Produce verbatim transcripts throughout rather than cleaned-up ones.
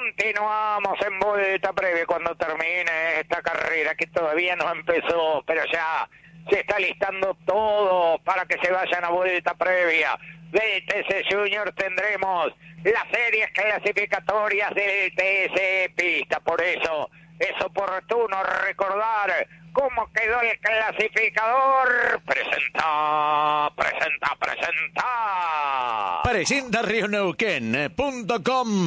Continuamos en vuelta breve cuando termine esta carrera que todavía no empezó, pero ya se está listando todo para que se vayan a vuelta previa. Del T C Junior tendremos las series clasificatorias del T S Pista, por eso es oportuno recordar cómo quedó el clasificador. Presenta, presenta, presenta. Presenta Río Neuquén punto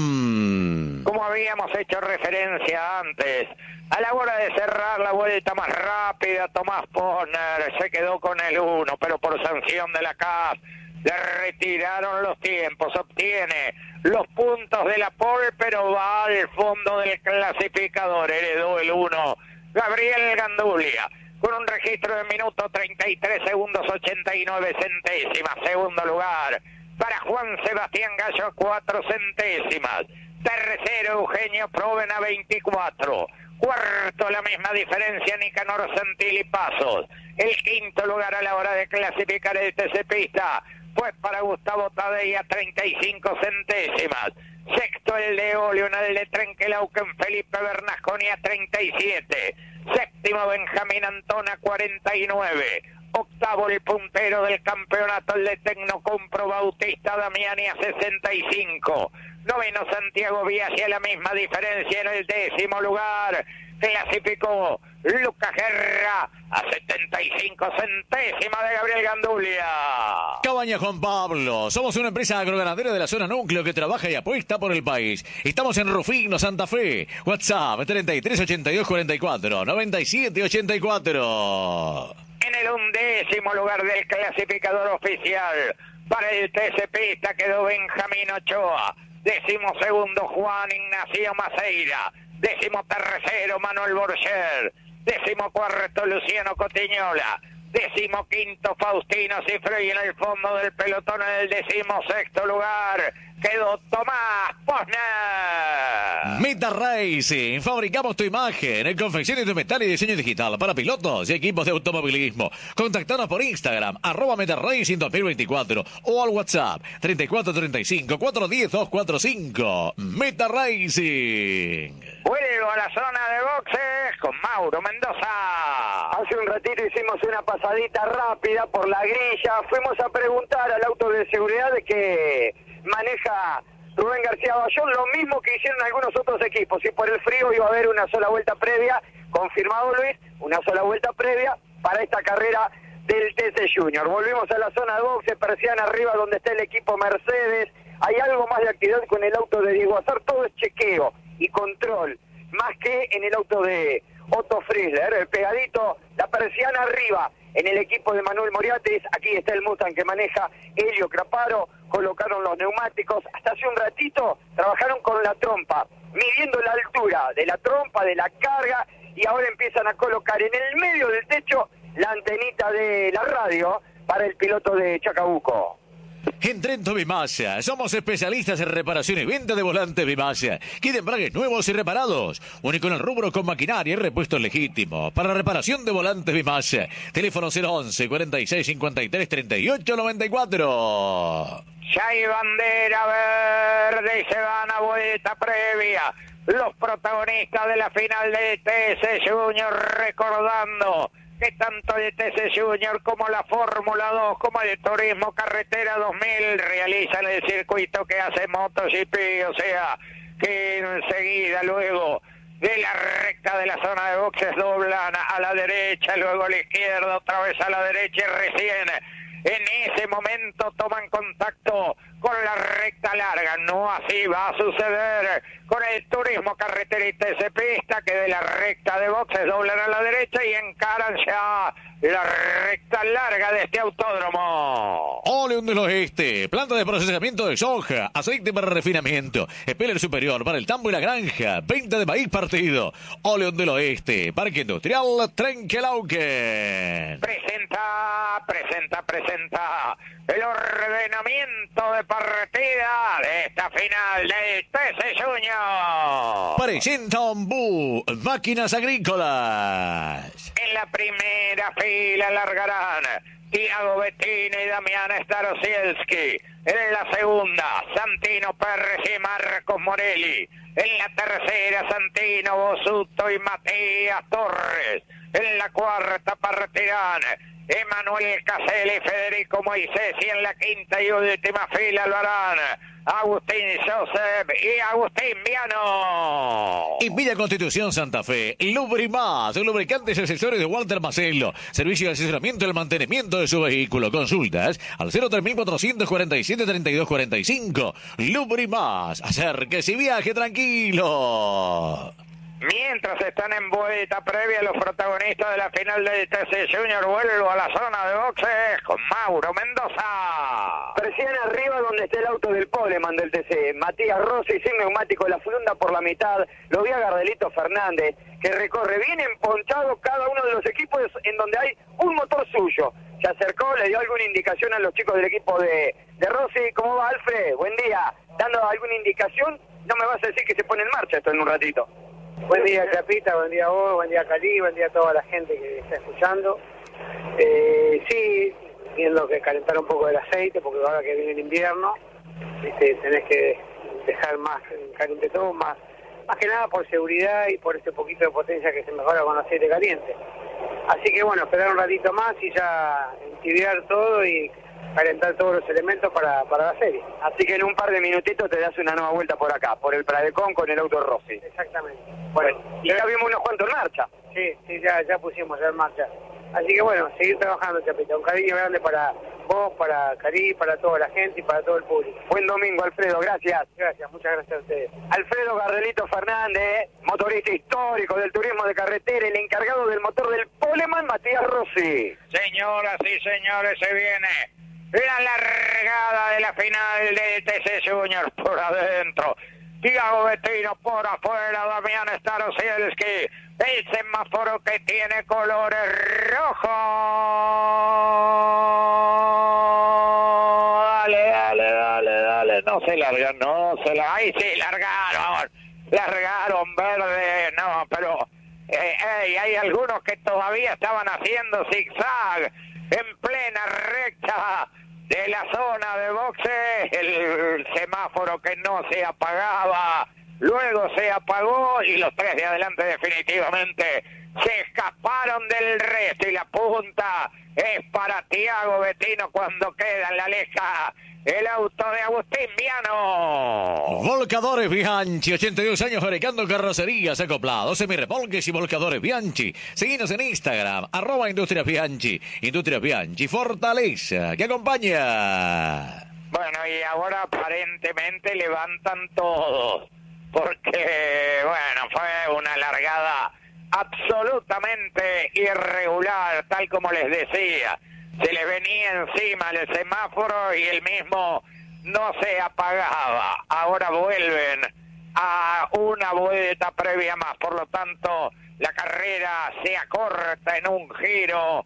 com. Como habíamos hecho referencia antes, a la hora de cerrar la vuelta más rápida, Tomás Posner se quedó con el uno, pero por sanción de la C A F le retiraron los tiempos, obtiene los puntos de la pole, pero va al fondo del clasificador. Heredó el uno Gabriel Gandulia, con un registro de minuto treinta y tres segundos ochenta y nueve centésimas. Segundo lugar para Juan Sebastián Gallo, cuatro centésimas. Tercero Eugenio Provena, veinticuatro. Cuarto, la misma diferencia, Nicanor Santilli Pasos. El quinto lugar a la hora de clasificar el T C Pista fue para Gustavo Tadei, treinta y cinco centésimas. Sexto el de Olio, en el de Trenquelauquen, Felipe Bernasconi a treinta y siete. Séptimo Benjamín Antona, cuarenta y nueve. Octavo el puntero del campeonato, el de Tecnocompro, Bautista Damiani a sesenta y cinco. Noveno Santiago Biaggi, a la misma diferencia. En el décimo lugar clasificó Lucas Guerra a setenta y cinco centésimas de Gabriel Gandulia. Cabaña Juan Pablo, somos una empresa agroganadera de la zona núcleo que trabaja y apuesta por el país. Estamos en Rufino, Santa Fe. WhatsApp treinta y tres ochenta y dos cuarenta y cuatro noventa y siete ochenta y cuatro. En el undécimo lugar del clasificador oficial para el T C Pista quedó Benjamín Ochoa. Décimo segundo Juan Ignacio Maceira. Décimo tercero Manuel Borger. Décimo cuarto Luciano Cotiñola. Décimo quinto Faustino Cifre, y en el fondo del pelotón, en el décimo sexto lugar quedó Tomás Posner. Meta Racing, fabricamos tu imagen, confección de metal y diseño digital para pilotos y equipos de automovilismo. Contactanos por Instagram, arroba Meta Racing dos mil veinticuatro, o al WhatsApp treinta y cuatro treinta y cinco cuatrocientos diez doscientos cuarenta y cinco. Meta Racing. Vuelvo a la zona de boxes con Mauro Mendoza. Hace un ratito hicimos una pasadita rápida por la grilla. Fuimos a preguntar al auto de seguridad que maneja Rubén García Bayón, lo mismo que hicieron algunos otros equipos. Y por el frío iba a haber una sola vuelta previa, confirmado Luis, una sola vuelta previa para esta carrera del T C Junior. Volvimos a la zona de boxes, persiana arriba donde está el equipo Mercedes. Hay algo más de actividad con el auto de Diego Azar, todo es chequeo y control, más que en el auto de Otto Friesler. El pegadito, la persiana arriba en el equipo de Manuel Moriatis. Aquí está el Mustang que maneja Helio Craparo. Colocaron los neumáticos. Hasta hace un ratito trabajaron con la trompa, midiendo la altura de la trompa, de la carga, y ahora empiezan a colocar en el medio del techo la antenita de la radio para el piloto de Chacabuco. En Trento Bimasa, somos especialistas en reparación y venta de volantes Bimasa. Kit de embragues nuevos y reparados. Único en el rubro con maquinaria y repuestos legítimos. Para reparación de volantes Bimasa. Teléfono cero once cuarenta y seis cincuenta y tres treinta y ocho noventa y cuatro. Ya hay bandera verde y se van a vuelta previa. Los protagonistas de la final de T C Junior, recordando que tanto el T C Junior como la Fórmula dos, como el Turismo Carretera dos mil realizan el circuito que hace MotoGP, o sea que enseguida, luego de la recta de la zona de boxes, doblan a la derecha, luego a la izquierda, otra vez a la derecha, y recién en ese momento toman contacto con la recta larga. No así va a suceder con el Turismo Carretera y T C Pista, que de la recta de boxes doblan a la derecha y encaran ya la recta larga de este autódromo. Oleum del Oeste, planta de procesamiento de soja, aceite para refinamiento, expeller superior para el tambo y la granja, venta de maíz partido. Oleum del Oeste, Parque Industrial Trenquelauquen. Presenta, presenta, presenta el ordenamiento de partida de esta final del T C Junior. Presenta Ombú, máquinas agrícolas. En la primera fila largarán Tiago Bettino y Damián Starosielski. En la segunda, Santino Pérez y Marcos Morelli. En la tercera, Santino Bosuto y Matías Torres. En la cuarta, partirán Emanuel Caselli y Federico Moisés. Y en la quinta y última fila lo harán Agustín Joseph y Agustín Viano. En Villa Constitución, Santa Fe, Lubrimás, lubricantes y accesorios de Walter Marcelo. Servicio de asesoramiento y el mantenimiento de su vehículo. Consultas al cero tres cuatrocientos cuarenta y siete treinta y dos cuarenta y cinco. Lubrimás, acérquese y viaje tranquilo. Mientras están en vuelta previa, los protagonistas de la final del T C Junior vuelvo a la zona de boxes con Mauro Mendoza. Presión arriba donde está el auto del Poleman del T C. Matías Rossi sin neumático, la funda por la mitad. Lo vi a Gardelito Fernández, que recorre bien emponchado cada uno de los equipos en donde hay un motor suyo. Se acercó, le dio alguna indicación a los chicos del equipo de, de Rossi. ¿Cómo va, Alfred? Buen día. Dando alguna indicación, no me vas a decir que se pone en marcha esto en un ratito. Buen día, Chapita, buen día a vos, buen día a Cali, buen día a toda la gente que está escuchando. Eh, sí, viendo que calentar un poco el aceite, porque ahora que viene el invierno, ¿viste? Tenés que dejar más caliente todo, más, más que nada por seguridad y por ese poquito de potencia que se mejora con aceite caliente. Así que bueno, esperar un ratito más y ya entibiar todo y calentar todos los elementos para, para la serie. Así que en un par de minutitos te das una nueva vuelta por acá, por el Pradecon con el auto Rossi. Exactamente. Bueno, y ya vimos unos cuantos en marcha. Sí, sí, ya, ya pusimos ya en marcha. Así que bueno, seguir trabajando, Chapita. Un cariño grande para vos, para Cari, para toda la gente y para todo el público. Buen domingo, Alfredo, gracias. Gracias, muchas gracias a ustedes. Alfredo Gardelito Fernández, motorista histórico del turismo de carretera, el encargado del motor del Poleman, Matías Rossi. Señoras y señores, se viene la largada de la final del T C Junior por adentro. Tiago Bettino por afuera, Damián Starosielski. El semáforo que tiene colores rojos. Dale, dale, dale, dale. No se largan, no se largan. Ahí sí, largaron. Largaron verde. No, pero eh, hey, hay algunos que todavía estaban haciendo zigzag en plena recta de la zona de boxe. El semáforo que no se apagaba, luego se apagó y los tres de adelante definitivamente se escaparon del resto y la punta es para Tiago Bettino cuando queda en la leja el auto de Agustín Viano. Volcadores Bianchi, ochenta y dos años fabricando carrocerías, acoplados, semirremolques y volcadores Bianchi. Seguinos en Instagram, arroba Industrias Bianchi. Industrias Bianchi, fortaleza que acompaña. Bueno, y ahora aparentemente levantan todos, porque, bueno, fue una largada absolutamente irregular, tal como les decía. Se les venía encima el semáforo y el mismo no se apagaba. Ahora vuelven a una vuelta previa más. Por lo tanto, la carrera se acorta en un giro.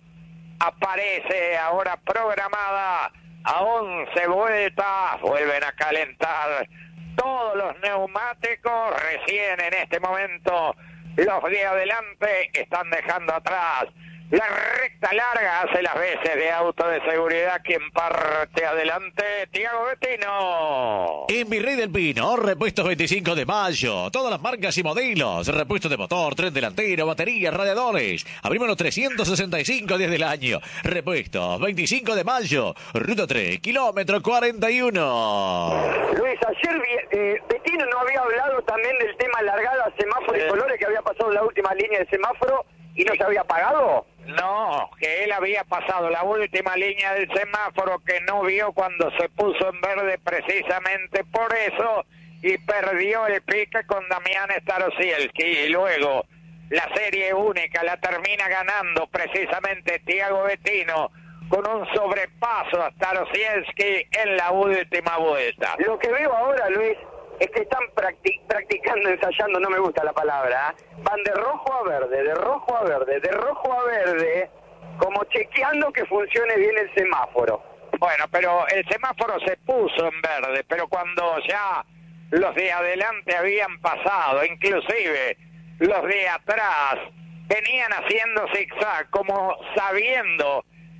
Aparece ahora programada a once vueltas. Vuelven a calentar todos los neumáticos. Recién en este momento los de adelante están dejando atrás la recta larga, hace las veces de auto de seguridad. Quien parte adelante, Tiago Bettino. En Virrey del Pino, repuestos veinticinco de mayo. Todas las marcas y modelos. Repuestos de motor, tren delantero, baterías, radiadores. Abrimos los trescientos sesenta y cinco días del año. Repuestos veinticinco de mayo. Ruta tres, kilómetro cuarenta y uno. Luis, ayer eh, Bettino no había hablado también del tema largada, semáforo y colores, que había pasado la última línea de semáforo y no se había apagado. No, que él había pasado la última línea del semáforo que no vio cuando se puso en verde precisamente por eso y perdió el pique con Damián Starosielski. Y luego la serie única la termina ganando precisamente Tiago Bettino con un sobrepaso a Starosielski en la última vuelta. Lo que veo ahora, Luis, es que están practic practicando, ensayando, no me gusta la palabra, ¿eh? Van de rojo a verde, de rojo a verde, de rojo a verde, como chequeando que funcione bien el semáforo. Bueno, pero el semáforo se puso en verde, pero cuando ya los de adelante habían pasado, inclusive los de atrás, venían haciendo zigzag, como sabiendo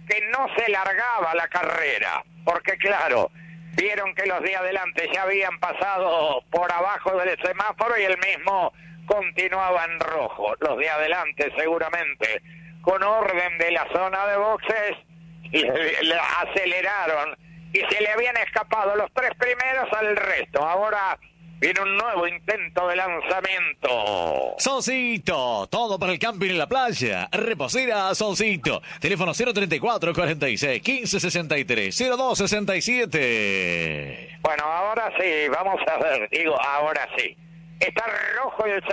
que no se largaba la carrera, porque claro, vieron que los de adelante ya habían pasado por abajo del semáforo y el mismo continuaba en rojo. Los de adelante seguramente con orden de la zona de boxes le, le aceleraron y se le habían escapado los tres primeros al resto. Ahora viene un nuevo intento de lanzamiento. Solcito, todo para el camping en la playa. Reposera Solcito. Teléfono cero treinta y cuatro, cuarenta y seis, quince sesenta y tres, cero dos sesenta y siete. Bueno, ahora sí, vamos a ver, digo, ahora sí. Está rojo el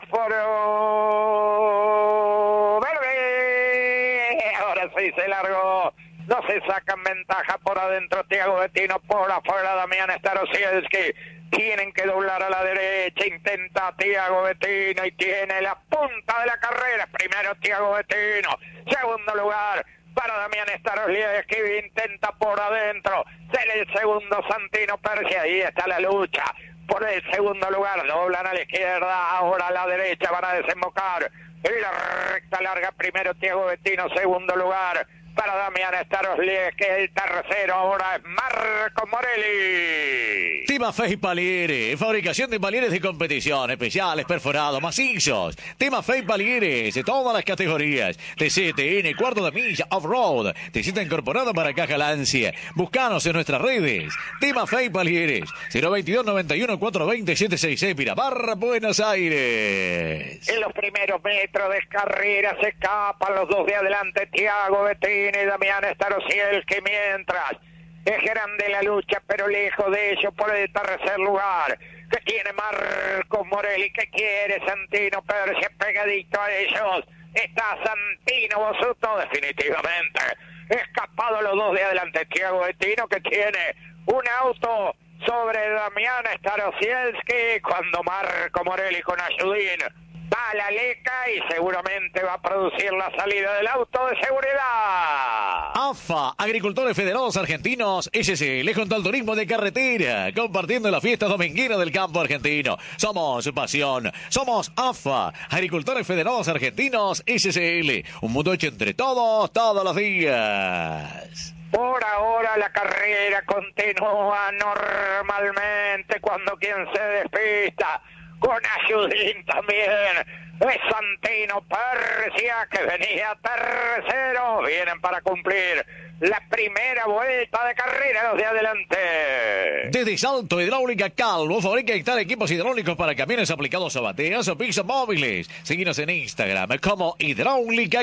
semáforo verde. Ahora sí se largó. No se sacan ventaja por adentro Tiago Bettino, por afuera Damián Starosielski. Tienen que doblar a la derecha, intenta Tiago Bettino y tiene la punta de la carrera. Primero Tiago Bettino, segundo lugar para Damián Starosielski, intenta por adentro. Sale el segundo Santino Persi, ahí está la lucha por el segundo lugar. Doblan a la izquierda, ahora a la derecha van a desembocar. Y la recta larga, primero Tiago Bettino, segundo lugar para Damián Starosielski, el tercero ahora es Marco Morelli. Timafey Palieres, fabricación de palieres de competición, especiales, perforados, macizos. Timafey Palieres, de todas las categorías. T C T N, cuarto de milla, off-road. Te sienta incorporado para caja Lancia. Búscanos en nuestras redes. Timafey Palieres, cero veintidós, noventa y uno, cuatrocientos veinte, setecientos sesenta y seis, Miramar, Buenos Aires. En los primeros metros de carrera se escapan los dos de adelante, Tiago Bettino y Damián Starosielski, mientras es grande la lucha, pero lejos de ellos por el tercer lugar, que tiene Marcos Morelli, que quiere Santino Persi, pegadito a ellos está Santino Bosuto, definitivamente escapado los dos de adelante, Tiago Bettino, que tiene un auto sobre Damián Starosielski, cuando Marco Morelli con Ayudín va a la leca y seguramente va a producir la salida del auto de seguridad. A F A, Agricultores Federados Argentinos, S C L junto al turismo de carretera, compartiendo la fiesta dominguera del campo argentino. Somos su pasión, somos A F A, Agricultores Federados Argentinos, S C L, un mundo hecho entre todos, todos los días. Por ahora la carrera continúa normalmente cuando quien se despista con Ayudín también es Santino Persia, que venía tercero. Vienen para cumplir la primera vuelta de carrera los de adelante. Desde Salto Hidráulica Calvo, fabrica y tal equipos hidráulicos para camiones aplicados a bateas o pisos móviles. Síguenos en Instagram como Hidráulica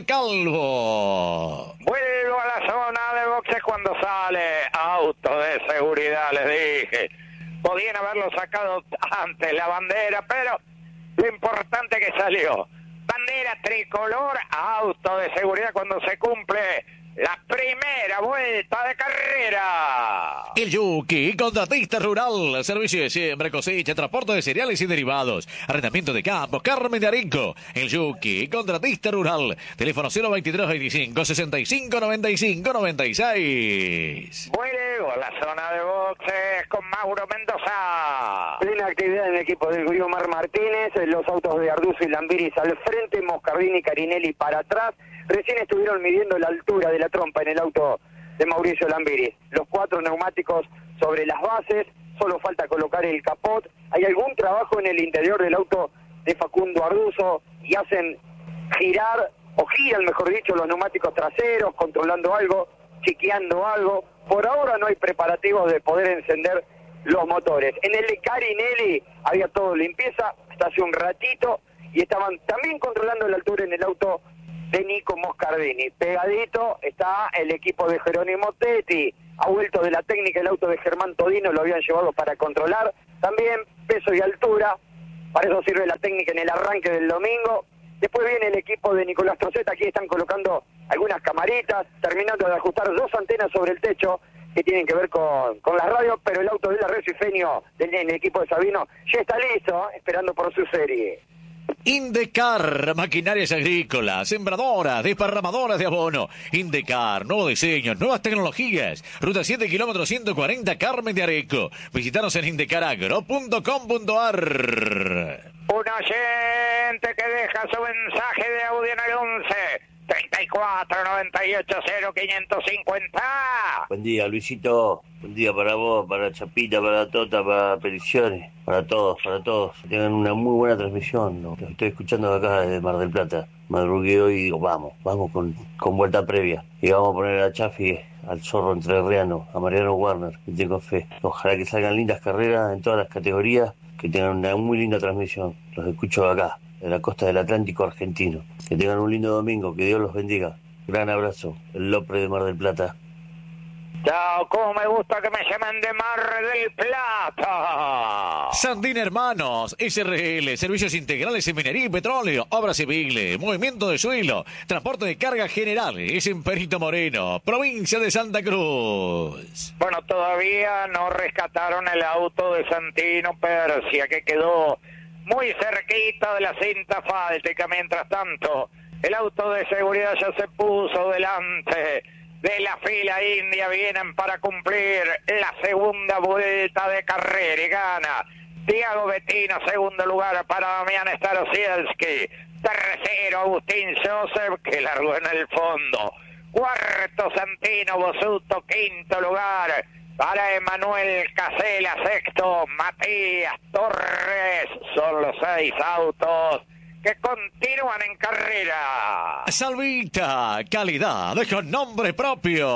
Calvo. Vuelvo a la zona de boxes cuando sale auto de seguridad, les dije. Podían haberlo sacado antes la bandera, pero lo importante que salió. Bandera tricolor, auto de seguridad cuando se cumple la primera vuelta de carrera. El Yuki, contratista rural, servicio de siembra, cosecha, transporte de cereales y derivados, arrendamiento de campos, Carmen de Arenco. El Yuki, contratista rural, teléfono cero veintitrés, veinticinco, sesenta y cinco, noventa y cinco, noventa y seis. Vuelvo a la zona de boxes con Mauro Mendoza. Plena actividad en el equipo del Guiomar Martínez, los autos de Arduzo y Lambiris al frente, Moscardini y Carinelli para atrás. Recién estuvieron midiendo la altura de la trompa en el auto de Mauricio Lambiris. Los cuatro neumáticos sobre las bases, solo falta colocar el capot. Hay algún trabajo en el interior del auto de Facundo Arduzo y hacen girar, o giran mejor dicho, los neumáticos traseros, controlando algo, chequeando algo. Por ahora no hay preparativos de poder encender los motores. En el de Carinelli había todo limpieza hasta hace un ratito y estaban también controlando la altura en el auto de Nico Moscardini. Pegadito está el equipo de Jerónimo Tetti. Ha vuelto de la técnica el auto de Germán Todino, lo habían llevado para controlar. También peso y altura, para eso sirve la técnica en el arranque del domingo. Después viene el equipo de Nicolás Troceta, aquí están colocando algunas camaritas, terminando de ajustar dos antenas sobre el techo que tienen que ver con, con las radios, pero el auto del Arrecio y Feño del, del equipo de Sabino ya está listo, ¿eh? Esperando por su serie. Indecar, maquinarias agrícolas, sembradoras, desparramadoras de abono. Indecar, nuevos diseños, nuevas tecnologías. Ruta siete, kilómetro ciento cuarenta, Carmen de Areco. Visítanos en indecaragro punto com punto ar. Un oyente que deja su mensaje de audio en el once, treinta y y cuatro, noventa y ocho, cero, quinientos cincuenta. Buen día, Luisito. Buen día para vos, para Chapita, para Tota, para Periciones, para todos, para todos. Que tengan una muy buena transmisión, ¿no? Los estoy escuchando acá desde Mar del Plata. Madrugué hoy y digo, vamos, vamos con, con vuelta previa. Y vamos a poner a Chafi, al Zorro Entrerriano, a Mariano Warner, y tengo fe. Ojalá que salgan lindas carreras en todas las categorías, que tengan una muy linda transmisión. Los escucho acá, de la costa del Atlántico argentino. Que tengan un lindo domingo, que Dios los bendiga. Gran abrazo, el Lopre de Mar del Plata. Chao, cómo me gusta que me llamen de Mar del Plata. Sandín Hermanos, S R L, servicios integrales en minería y petróleo, obras civiles, movimiento de suelo, transporte de carga general, es en Perito Moreno, provincia de Santa Cruz. Bueno, todavía no rescataron el auto de Santino Persia, que quedó muy cerquita de la cinta asfáltica. Mientras tanto, el auto de seguridad ya se puso delante de la fila india. Vienen para cumplir la segunda vuelta de carrera y gana Tiago Bettino, segundo lugar para Damián Starosielski, tercero Agustín Joseph, que largó en el fondo, cuarto Santino Bosuto, quinto lugar para Emanuel Casela, sexto Matías Torres. Son los seis autos que continúan en carrera. Salvita, calidad con nombre propio.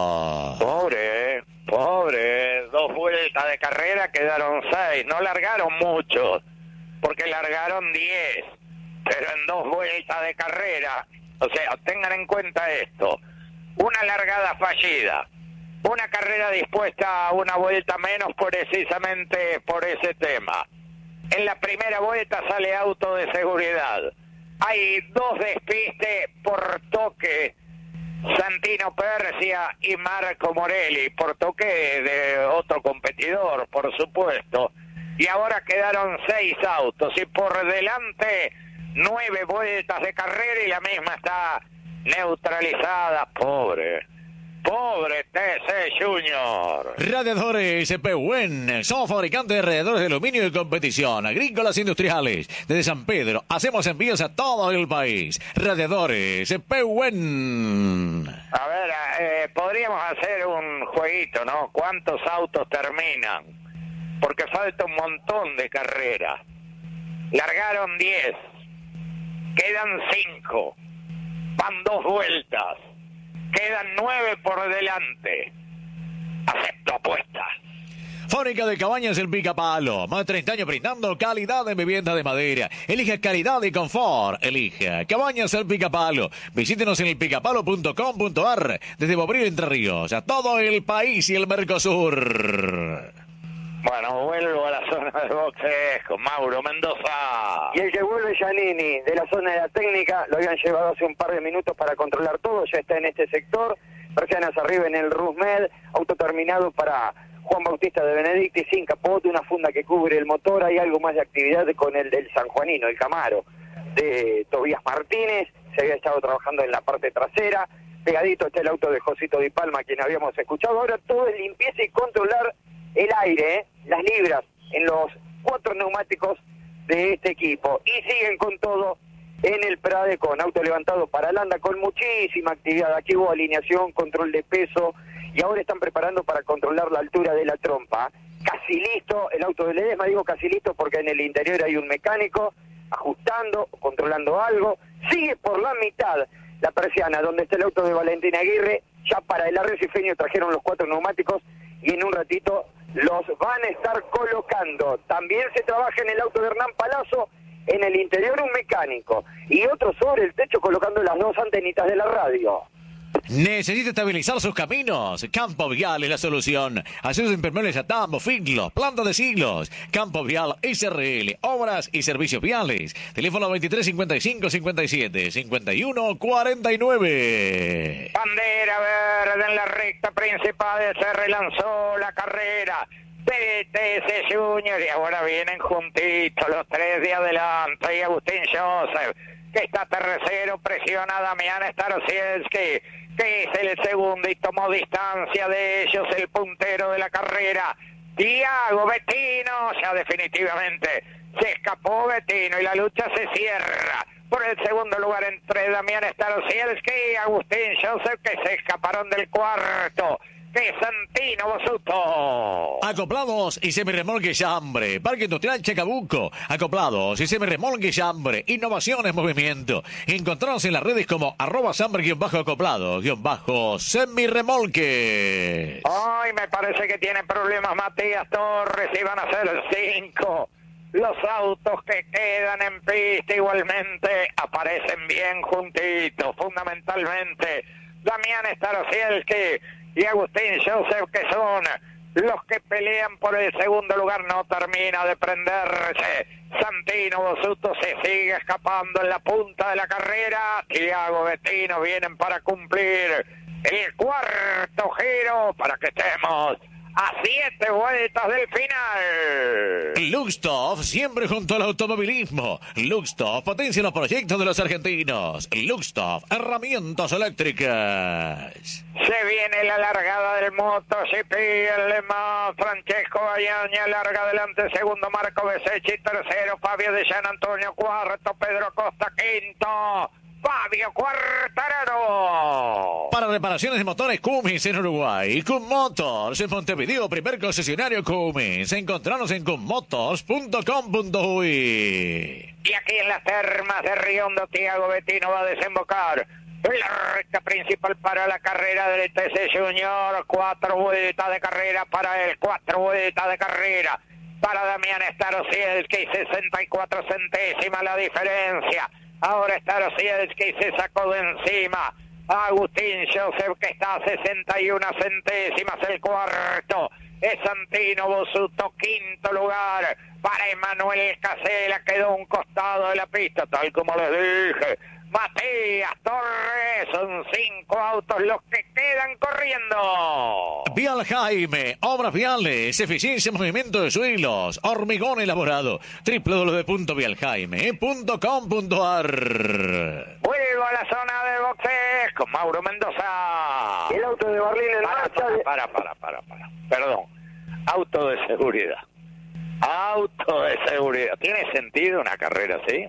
Pobre, pobre, dos vueltas de carrera, quedaron seis, no largaron muchos, porque largaron diez, pero en dos vueltas de carrera, o sea, tengan en cuenta esto, una largada fallida, una carrera dispuesta a una vuelta menos precisamente por ese tema. En la primera vuelta sale auto de seguridad. Hay dos despistes por toque. Santino Persia y Marco Morelli, por toque de otro competidor, por supuesto. Y ahora quedaron seis autos y por delante nueve vueltas de carrera y la misma está neutralizada. Pobre. Pobre T C Junior. Radiadores Pehuen. Somos fabricantes de radiadores de aluminio de competición, agrícolas e industriales. Desde San Pedro hacemos envíos a todo el país. Radiadores Pehuen. A ver, eh, podríamos hacer un jueguito, ¿no? ¿Cuántos autos terminan? Porque falta un montón de carreras. Largaron diez. Quedan cinco. Van dos vueltas. Quedan nueve por delante. Acepto apuestas. Fábrica de Cabañas El Picapalo. Más de treinta años brindando calidad en vivienda de madera. Elija calidad y confort. Elija Cabañas El Picapalo. Visítenos en el picapalo punto com punto a r. Desde Bobril, Entre Ríos, a todo el país y el Mercosur. Bueno, vuelvo a la zona de boxes con Mauro Mendoza. Y el que vuelve Giannini, de la zona de la técnica, lo habían llevado hace un par de minutos para controlar todo, ya está en este sector, persianas arriba en el Rusmed, auto terminado para Juan Bautista de Benedicti, sin capote, una funda que cubre el motor, hay algo más de actividad con el del sanjuanino, el Camaro, de Tobías Martínez, se había estado trabajando en la parte trasera, pegadito está el auto de Josito Di Palma, quien habíamos escuchado, ahora todo es limpieza y controlar el aire, ¿eh? Las libras en los cuatro neumáticos de este equipo. Y siguen con todo en el Prade con auto levantado para Landa, con muchísima actividad. Aquí hubo alineación, control de peso, y ahora están preparando para controlar la altura de la trompa. Casi listo el auto de Ledesma, digo casi listo porque en el interior hay un mecánico ajustando, controlando algo. Sigue por la mitad la persiana, donde está el auto de Valentín Aguirre. Ya para el arrecifeño trajeron los cuatro neumáticos y en un ratito los van a estar colocando. También se trabaja en el auto de Hernán Palazzo, en el interior un mecánico y otro sobre el techo colocando las dos antenitas de la radio. ¿Necesita estabilizar sus caminos? Campo Vial es la solución. Accesos impermeables a tambo, figlos, planta de siglos. Campo Vial S R L, obras y servicios viales. Teléfono veintitrés cincuenta y cinco cincuenta y siete cincuenta y uno cuarenta y nueve. Bandera verde en la recta principal, se relanzó la carrera de T C Junior y ahora vienen juntitos los tres de adelante. Y Agustín Joseph, que está tercero, presiona a Damián Starosielski, que es el segundo y tomó distancia de ellos, el puntero de la carrera, Tiago Bettino. Ya definitivamente se escapó Bettino y la lucha se cierra por el segundo lugar entre Damián Starosielski y Agustín Joseph, que se escaparon del cuarto. De Santino Bosuto. Acoplados y semirremolque Chambre. Parque Industrial Chacabuco. Acoplados y semirremolque Chambre. Innovaciones Movimiento. Encontrados en las redes como arroba Chambre-acoplados-semirremolque. Ay, me parece que tiene problemas Matías Torres y van a ser cinco. Los autos que quedan en pista igualmente aparecen bien juntitos. Fundamentalmente Damián Starosielski y Agustín Joseph, que son los que pelean por el segundo lugar. No termina de prenderse. Santino Bosuto se sigue escapando en la punta de la carrera. Tiago Bettino vienen para cumplir el cuarto giro para que estemos a siete vueltas del final. Luxtoff, siempre junto al automovilismo. Luxtoff potencia los proyectos de los argentinos. Luxtoff, herramientas eléctricas. Se viene la largada del MotoGP, el Le Mans. Francesco Bagnaia larga adelante, segundo Marco Besechi, tercero Fabio de Gian Antonio, cuarto Pedro Acosta, quinto Fabio Quartararo. Para reparaciones de motores Cummins en Uruguay, Cum Motors en Montevideo, primer concesionario Cummins. Encontranos en cummotors punto com punto uy. Y aquí en las termas de Riondo, Tiago Bettino va a desembocar en la recta principal para la carrera del T C Junior. Cuatro vueltas de carrera para él, cuatro vueltas de carrera para Damián Starosielski, sesenta y cuatro centésimas la diferencia. Ahora Starosielski se sacó de encima a Agustín Joseph, que está a sesenta y una centésimas el cuarto. Es Santino Bosuto, quinto lugar para Emanuel Casela, quedó a un costado de la pista, tal como les dije. Matías Torres, son cinco autos los que quedan corriendo. Vial Jaime, obras viales, eficiencia, movimiento de suelos, hormigón elaborado. doble u doble u doble u punto vial jaime punto com punto a r. Vuelvo a la zona de boxes con Mauro Mendoza. El auto de Berlín en para, marcha. para, para, para, para, para. Perdón. Auto de seguridad. Auto de seguridad. ¿Tiene sentido una carrera así?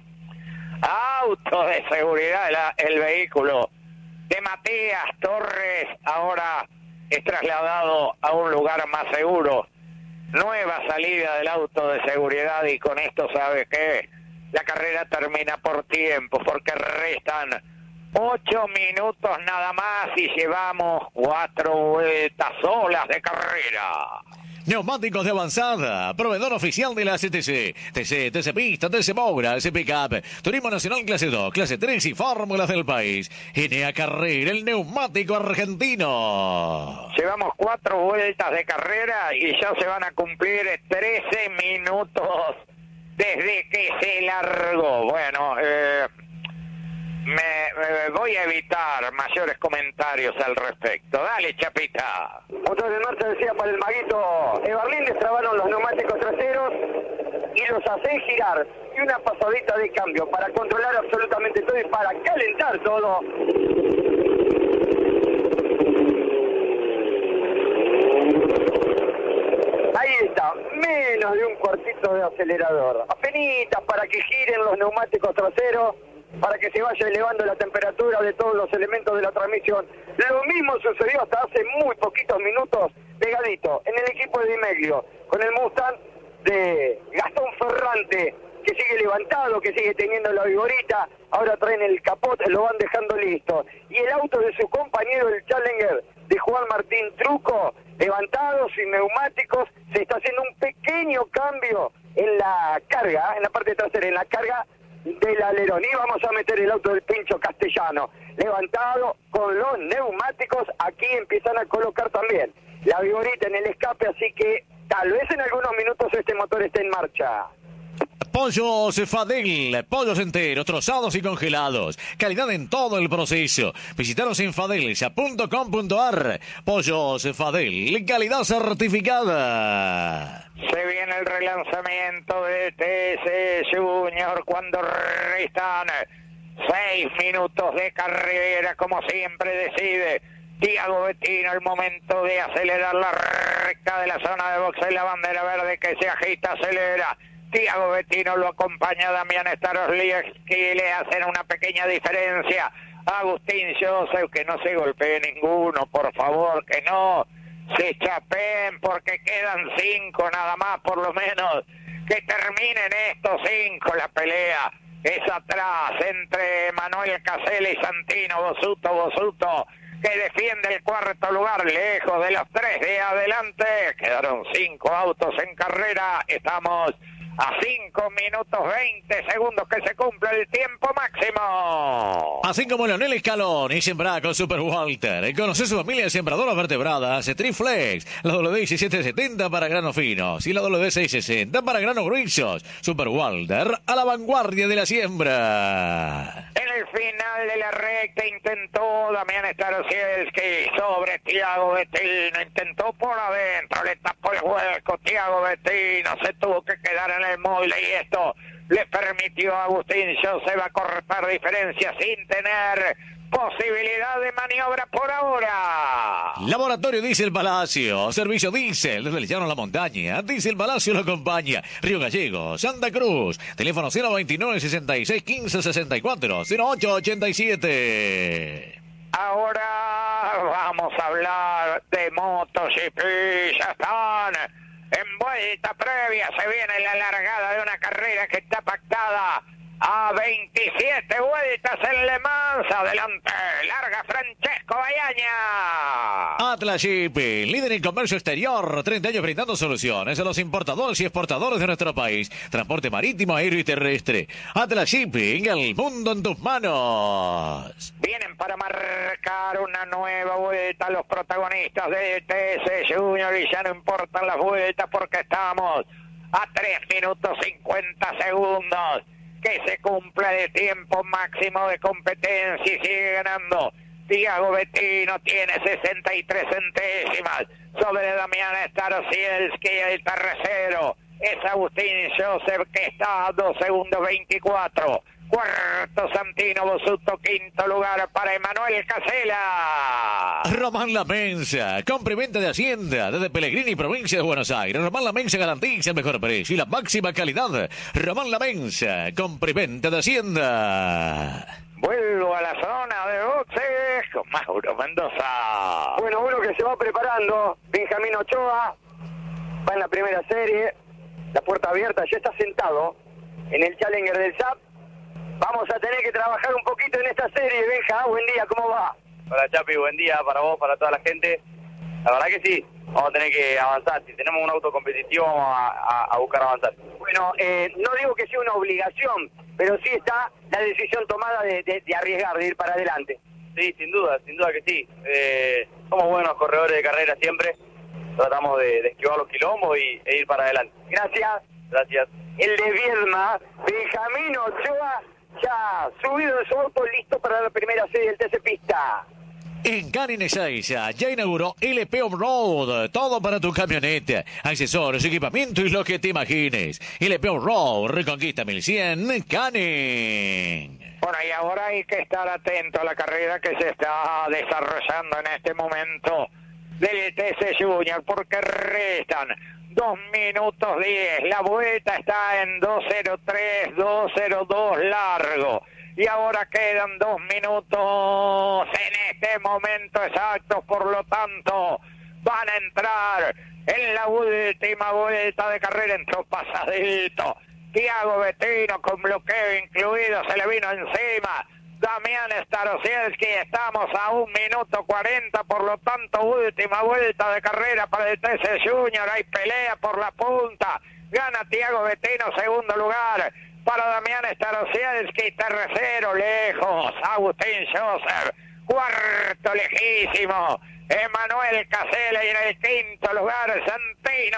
Auto de seguridad, la, el vehículo de Matías Torres ahora es trasladado a un lugar más seguro. Nueva salida del auto de seguridad y con esto, ¿sabe qué? La carrera termina por tiempo porque restan ocho minutos nada más y llevamos cuatro vueltas solas de carrera. Neumáticos de avanzada, proveedor oficial de la C T C. T C, T C Pista, T C Moura, T C Pickup, Turismo Nacional Clase dos, Clase tres y Fórmulas del país. N A Carrera, el neumático argentino. Llevamos cuatro vueltas de carrera y ya se van a cumplir trece minutos desde que se largó. Bueno, eh... Me, me voy a evitar mayores comentarios al respecto. Dale, Chapita. Motor de marcha, decía para el maguito Eberlín, destrabaron los neumáticos traseros y los hacen girar. Y una pasadita de cambio para controlar absolutamente todo y para calentar todo. Ahí está, menos de un cuartito de acelerador. Apenitas para que giren los neumáticos traseros, para que se vaya elevando la temperatura de todos los elementos de la transmisión. Lo mismo sucedió hasta hace muy poquitos minutos, pegadito, en el equipo de Di Meglio, con el Mustang de Gastón Ferrante, que sigue levantado, que sigue teniendo la vigorita. Ahora traen el capot, lo van dejando listo. Y el auto de su compañero, el Challenger de Juan Martín Truco, levantado, sin neumáticos, se está haciendo un pequeño cambio en la carga, en la parte trasera, en la carga del alerón. Y vamos a meter el auto del Pincho Castellano, levantado con los neumáticos. Aquí empiezan a colocar también la vigorita en el escape, así que tal vez en algunos minutos este motor esté en marcha. Pollos Fadel, pollos enteros, trozados y congelados. Calidad en todo el proceso. Visitaros en fadelsa punto com punto a r. Pollos Fadel, calidad certificada. Se viene el relanzamiento de T C Junior cuando restan seis minutos de carrera, como siempre decide Tiago Bettino. El momento de acelerar la recta de la zona de boxe, la bandera verde que se agita, acelera. Tiago Bettino lo acompaña a Damián Starosliewski, le hacen una pequeña diferencia. Agustín Joseph, que no se golpee ninguno, por favor, que no se chapen, porque quedan cinco nada más, por lo menos. Que terminen estos cinco, la pelea es atrás entre Manuel Casella y Santino Bosuto, Bosuto, que defiende el cuarto lugar, lejos de los tres de adelante. Quedaron cinco autos en carrera, estamos a cinco minutos veinte segundos que se cumple el tiempo máximo. Así como Leonel Escalón y Sembrá con Super Walter. Conoce su familia de sembradoras vertebradas, Triflex, la W diecisiete setenta para granos finos y la W seiscientos sesenta para granos gruesos. Super Walter, a la vanguardia de la siembra. En el final de la recta intentó Damián Starosliewski sobre Tiago Bettino, intentó por adentro, le tapó el hueco Tiago Bettino, se tuvo que quedar en el móvil y esto le permitió a Agustín Joseph a cortar diferencias sin tener posibilidad de maniobra por ahora. Laboratorio Diesel Palacio, servicio diésel desde el llano a la montaña. Diesel Palacio lo acompaña. Río Gallegos, Santa Cruz. Teléfono cero veintinueve, sesenta y seis, quince, sesenta y cuatro, cero ocho ochenta y siete. Ahora vamos a hablar de MotoGP. Ya están en vuelta previa. Se viene la largada de una carrera que está pactada a veintisiete vueltas en Le Mans. Adelante, larga Francesco Bayaña. Atlas Shipping, líder en comercio exterior, treinta años brindando soluciones a los importadores y exportadores de nuestro país. Transporte marítimo, aéreo y terrestre. Atlas Shipping, el mundo en tus manos. Vienen para marcar una nueva vuelta los protagonistas de T S Junior y ya no importan las vueltas porque estamos a tres minutos cincuenta segundos. Que se cumple el tiempo máximo de competencia y sigue ganando. Tiago Bettino tiene sesenta y tres centésimas sobre Damián Starosliewski, el tercero. Es Agustín Joseph que está a dos segundos veinticuatro. Cuarto Santino Bosuto, quinto lugar para Emanuel Casella. Román La Mensa, compra y venta de Hacienda desde Pellegrini, provincia de Buenos Aires. Román La Mensa garantiza el mejor precio y la máxima calidad. Román La Mensa, compra y venta de Hacienda. Vuelvo a la zona de boxes con Mauro Mendoza. Bueno, uno que se va preparando, Benjamín Ochoa, va en la primera serie, la puerta abierta, ya está sentado en el Challenger del S A P. Vamos a tener que trabajar un poquito en esta serie. Benja, buen día, ¿cómo va? Hola Chapi, buen día para vos, para toda la gente. La verdad que sí, vamos a tener que avanzar. Si tenemos un auto competitivo, vamos a, a, a buscar avanzar. Bueno, eh, no digo que sea una obligación, pero sí está la decisión tomada de, de, de arriesgar, de ir para adelante. Sí, sin duda, sin duda que sí. Eh, somos buenos corredores de carrera siempre. Tratamos de, de esquivar los quilombos y, e ir para adelante. Gracias. Gracias. El de Viedma, Benjamín Ochoa, ya subido de su auto, listo para la primera serie del T C Pista. En Canin Ezeiza ya inauguró L P On-Road, todo para tu camioneta, accesorios, equipamiento y lo que te imagines. L P On-Road, Reconquista mil cien, Canin. Bueno, y ahora hay que estar atento a la carrera que se está desarrollando en este momento del T C Junior, porque restan dos minutos diez, la vuelta está en dos cero tres, dos cero dos largo. Y ahora quedan dos minutos en este momento exacto, por lo tanto van a entrar en la última vuelta de carrera. Entró pasadito Tiago Bettino con bloqueo incluido, se le vino encima Damián Starosliewski. Estamos a un minuto cuarenta, por lo tanto última vuelta de carrera para el T C Junior. Hay pelea por la punta, gana Tiago Bettino, segundo lugar para Damián Starosliewski, tercero lejos Agustín Joseph, cuarto lejísimo Emanuel Casella y en el quinto lugar Santino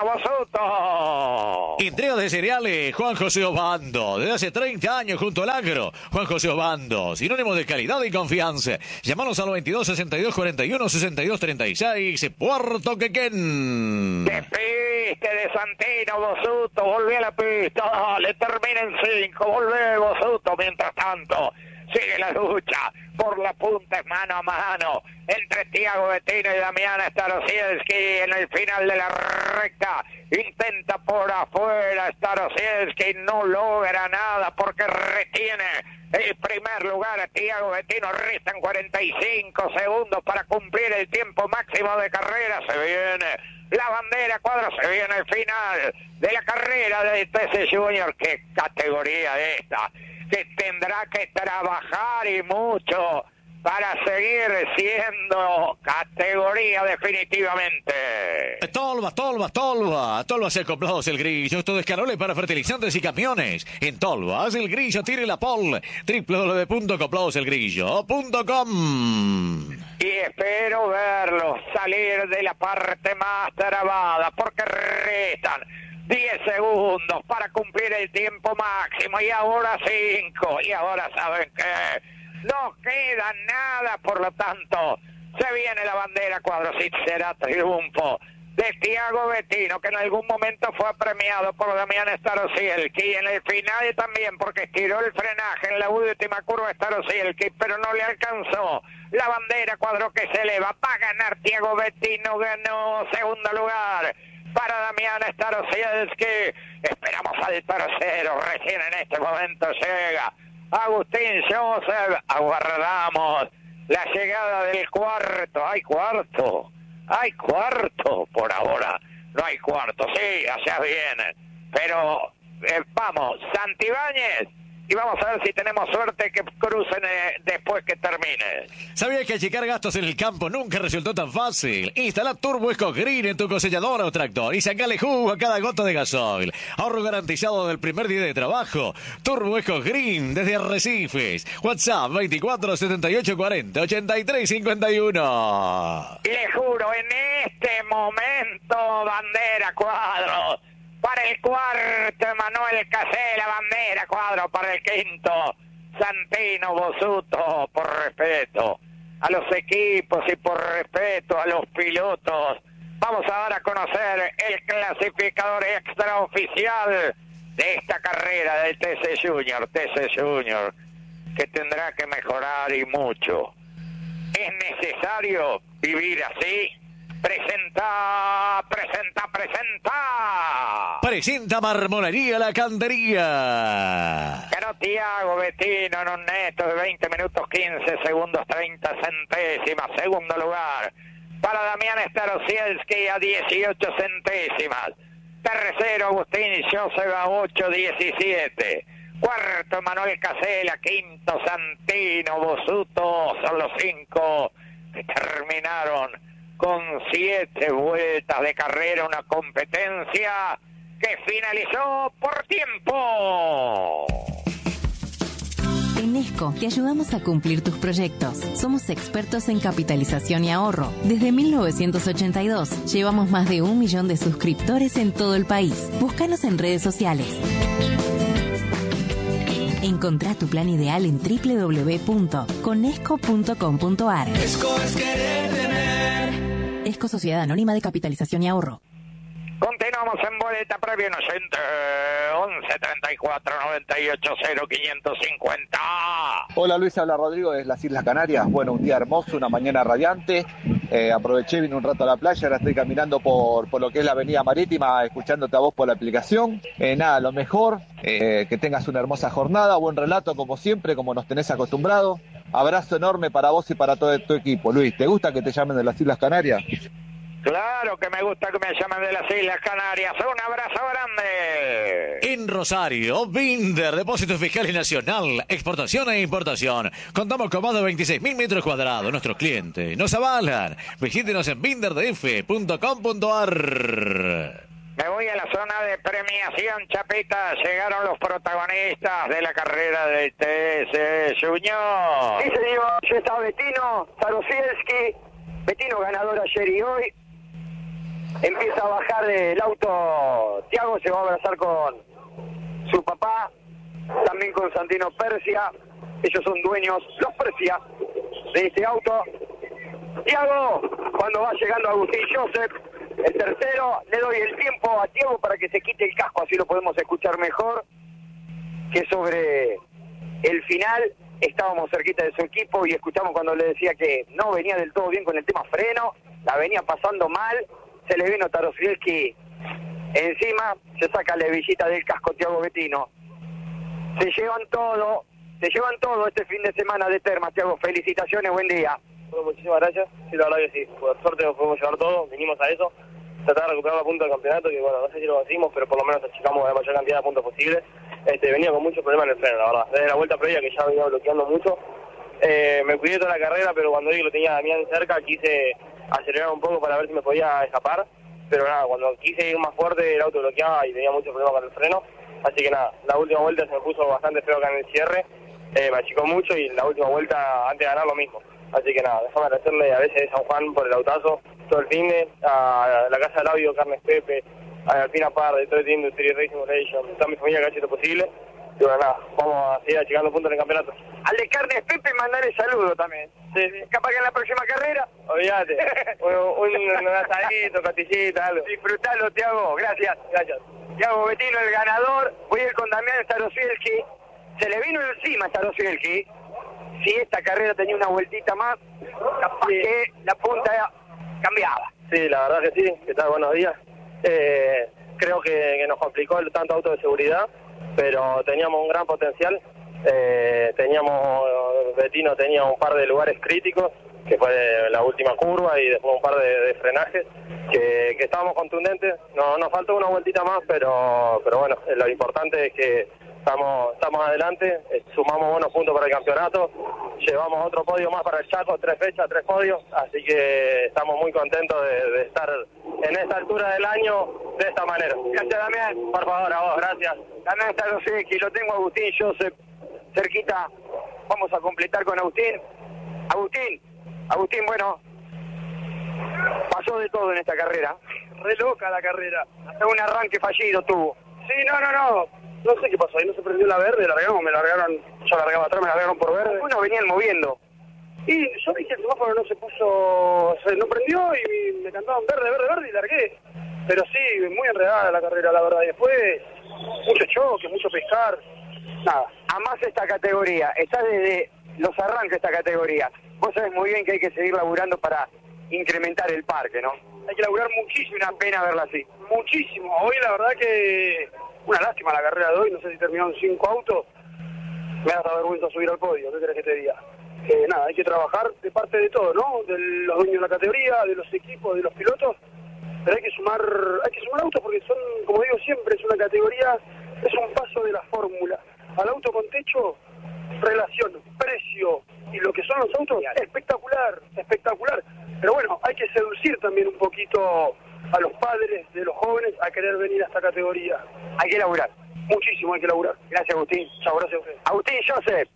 Bosuto. Entrega de cereales Juan José Obando, desde hace treinta años junto al agro. Juan José Obando, sinónimo de calidad y confianza. Llámanos al veintidós, sesenta y dos, cuarenta y uno, sesenta y dos, treinta y seis, Puerto Quequén. Despiste de Santino Bosuto, volví a la pista, dale, termina en cinco, volvé Bosuto, mientras tanto Sigue la lucha por la punta, mano a mano entre Tiago Bettino y Damián Starosielski. En el final de la recta intenta por afuera Starosielski, no logra nada porque retiene el primer lugar a Tiago Bettino. Restan cuarenta y cinco segundos para cumplir el tiempo máximo de carrera. Se viene la bandera cuadro, se viene el final de la carrera de T C Junior. Qué categoría esta, que tendrá que trabajar y mucho para seguir siendo categoría definitivamente. Tolva, Tolva, Tolva. Tolva se acoplados el grillo. Esto es Carole para fertilizantes y camiones. En Tolva, el grillo tire la pol. doble u doble u doble u punto acoplados el grillo punto com. Y espero verlos salir de la parte más trabada, porque restan diez segundos para cumplir el tiempo máximo, y ahora cinco, y ahora saben que no queda nada, por lo tanto se viene la bandera cuadro. Sí, será triunfo de Tiago Bettino, que en algún momento fue premiado por Damián Starosielski, y en el final también porque estiró el frenaje en la última curva Starosielski, pero no le alcanzó. La bandera cuadro que se eleva, va a ganar Tiago Bettino, ganó segundo lugar para Damián Starosielski. Esperamos al tercero, recién en este momento llega Agustín Joseph. Aguardamos la llegada del cuarto. Hay cuarto, hay cuarto por ahora. No hay cuarto, sí, allá viene. Pero eh, vamos, Santibáñez, y vamos a ver si tenemos suerte que crucen eh, después que termine. ¿Sabías que achicar gastos en el campo nunca resultó tan fácil? Instala Turbo Eco Green en tu cosechadora o tractor y sacale jugo a cada gota de gasoil. Ahorro garantizado del primer día de trabajo. Turbo Eco Green desde Arrecifes. WhatsApp veinticuatro setenta y ocho cuarenta ochenta y tres cincuenta y uno. Le juro, en este momento, bandera cuadro para el cuarto, Emanuel Casela, bandera cuadro para el quinto, Santino Bosuto. Por respeto a los equipos y por respeto a los pilotos, vamos a dar a conocer el clasificador extraoficial de esta carrera del T C Junior. T C Junior, que tendrá que mejorar y mucho. Es necesario vivir así. Presenta, presenta, presenta. Presenta Marmolería La Cantería. Ganó Tiago Bettino en un neto de veinte minutos quince segundos treinta centésimas. Segundo lugar para Damián Starosielski a dieciocho centésimas. Tercero Agustín Joseph a ocho diecisiete. Cuarto Manuel Casela. Quinto Santino Bosuto. Son los cinco que terminaron con siete vueltas de carrera, una competencia que finalizó por tiempo. En ESCO te ayudamos a cumplir tus proyectos. Somos expertos en capitalización y ahorro. Desde mil novecientos ochenta y dos llevamos más de un millón de suscriptores en todo el país. Búscanos en redes sociales. Encontrá tu plan ideal en doble u doble u doble u punto conesco punto com punto ar. ESCO es querer tener. ESCO Sociedad Anónima de Capitalización y Ahorro. Continuamos en boleta previa en oyente once treinta y cuatro noventa y ocho cero quinientos cincuenta. Hola Luis, habla Rodrigo de las Islas Canarias. Bueno, un día hermoso, una mañana radiante. Eh, aproveché, vine un rato a la playa, ahora estoy caminando por, por lo que es la avenida marítima, escuchándote a vos por la aplicación. Eh, nada, lo mejor, eh, que tengas una hermosa jornada, buen relato como siempre, como nos tenés acostumbrados. Abrazo enorme para vos y para todo tu equipo. Luis, ¿te gusta que te llamen de las Islas Canarias? Claro que me gusta que me llamen de las Islas Canarias. Un abrazo grande. En Rosario, Binder, Depósito Fiscal y Nacional, exportación e importación. Contamos con más de veintiséis mil metros cuadrados. Nuestros clientes nos avalan. Visítenos en binder d f punto com punto ar. Me voy a la zona de premiación, Chapita. Llegaron los protagonistas de la carrera del T C Junior. Sí, señor. Ya está Bettino, Starosielski. Bettino ganador ayer y hoy. Empieza a bajar del auto. Tiago se va a abrazar con su papá, también con Santino Persia. Ellos son dueños, los Persia, de este auto. Tiago, cuando va llegando Agustín Joseph, el tercero, le doy el tiempo a Tiago para que se quite el casco, así lo podemos escuchar mejor, que sobre el final estábamos cerquita de su equipo y escuchamos cuando le decía que no venía del todo bien con el tema freno, la venía pasando mal, se le vino Tarosielski encima, se saca la hebillita del casco Tiago Bettino. Se llevan todo, se llevan todo este fin de semana de Termas, Tiago, felicitaciones, buen día. Bueno, muchísimas gracias, sí, la verdad que sí, por suerte nos podemos llevar todo, vinimos a eso, tratar de recuperar la punta del campeonato, que bueno, no sé si lo conseguimos, pero por lo menos achicamos la mayor cantidad de puntos posibles. Este, venía con muchos problemas en el freno, la verdad, desde la vuelta previa que ya venía bloqueando mucho, eh, me cuidé toda la carrera, pero cuando vi que lo tenía Damián cerca, quise acelerar un poco para ver si me podía escapar, pero nada, cuando quise ir más fuerte el auto bloqueaba y tenía muchos problemas con el freno, así que nada, la última vuelta se me puso bastante feo acá en el cierre, eh, me achicó mucho y la última vuelta antes de ganar lo mismo. Así que nada, déjame agradecerle a veces a San Juan por el autazo, todo el fin de, a la casa de Labio, Carnes Pepe, a Alpina Par, de Detroit Industry, Racing Simulation, toda mi familia que ha hecho lo posible. Y bueno, nada, vamos a seguir achicando puntos en el campeonato. Al de Carnes Pepe mandarle saludo también. Sí, sí. Capaz que en la próxima carrera. Olvídate, un, un asadito, costillita, algo. Disfrutalo, Tiago, gracias. Gracias. Tiago Bettino, el ganador. Voy a ir con Damián Starosielski. Se le vino encima a Starosielski. Si esta carrera tenía una vueltita más, capaz sí. que la punta cambiaba. Sí, la verdad que sí, ¿qué tal? Buenos días. Eh, creo que, que nos complicó el tanto auto de seguridad, pero teníamos un gran potencial. Eh, teníamos, Bettino tenía un par de lugares críticos, que fue la última curva y después un par de, de frenajes, que, que estábamos contundentes. No, nos faltó una vueltita más, pero, pero bueno, lo importante es que Estamos, estamos adelante, eh, sumamos buenos puntos para el campeonato, llevamos otro podio más para el Chaco, tres fechas, tres podios, así que estamos muy contentos de, de estar en esta altura del año de esta manera. Gracias, Damián. Por favor, a vos, gracias. Damián Starosielski, lo tengo a Agustín Joseph cerquita, vamos a completar con Agustín. Agustín, Agustín, bueno, pasó de todo en esta carrera. Re loca la carrera. Hasta un arranque fallido tuvo. Sí, no, no, no. No sé qué pasó, ahí no se prendió la verde, largamos, me largaron, yo largaba atrás, me largaron por verde. Unos venían moviendo. Y yo vi que el semáforo no se puso, se no prendió y me cantaban verde, verde, verde y largué. Pero sí, muy enredada la carrera, la verdad. Y después, mucho choque, mucho pescar, nada. Amás esta categoría, está desde los arranques esta categoría. Vos sabés muy bien que hay que seguir laburando para incrementar el parque, ¿no? Hay que laburar muchísimo. Una pena verla así. Muchísimo. Hoy la verdad que... Una lástima la carrera de hoy, no sé si terminaron cinco autos, me da hasta vergüenza subir al podio, ¿qué querés que te diga? Eh, nada, hay que trabajar de parte de todo, ¿no? De los dueños de la categoría, de los equipos, de los pilotos, pero hay que sumar, hay que sumar autos porque son, como digo siempre, es una categoría, es un paso de la fórmula. Al auto con techo, relación, precio y lo que son los autos, espectacular, espectacular. Pero bueno, hay que seducir también un poquito a los padres de los jóvenes a querer venir a esta categoría. Hay que laburar. Muchísimo hay que laburar. Gracias, Agustín. Chao, gracias a usted. Agustín Joseph.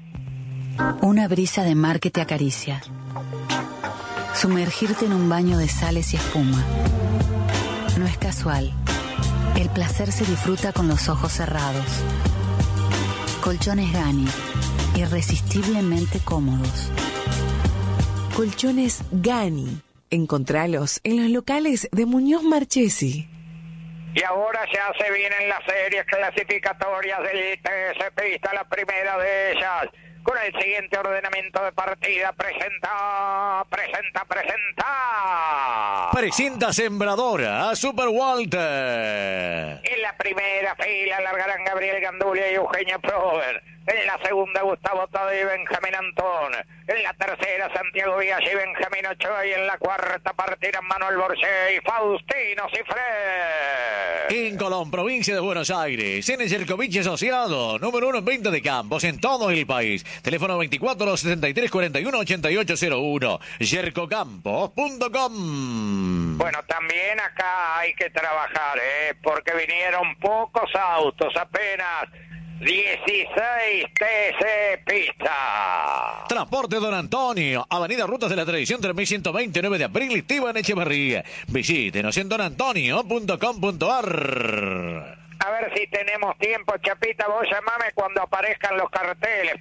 Una brisa de mar que te acaricia. Sumergirte en un baño de sales y espuma. No es casual. El placer se disfruta con los ojos cerrados. Colchones Gani. Irresistiblemente cómodos. Colchones Gani. Encontralos en los locales de Muñoz Marchesi. Y ahora ya se vienen las series clasificatorias del T S Pista, la primera de ellas, con el siguiente ordenamiento de partida. Presenta, presenta, presenta. Presenta Sembradora, Super Walter. En la primera fila largarán Gabriel Gandulia y Eugenia Prover. En la segunda, Gustavo Tadeo y Benjamín Antón. En la tercera, Santiago Villas y Benjamín Ochoa. Y en la cuarta partirán Manuel Borché y Faustino Cifré. En Colón, provincia de Buenos Aires. En el Yerkovich Asociado, número uno en venta de campos en todo el país. Teléfono veinticuatro setenta y tres cuarenta y uno ochenta y ocho cero uno. yercocampos punto com. Bueno, también acá hay que trabajar, ¿eh? Porque vinieron pocos autos, apenas dieciséis T C Pista. Transporte Don Antonio, Avenida Rutas de la Tradición tres mil ciento veinte, nueve de abril, Esteban Echeverría. Visítenos en don antonio punto com punto ar. A ver si tenemos tiempo, Chapita, vos llamame cuando aparezcan los carteles.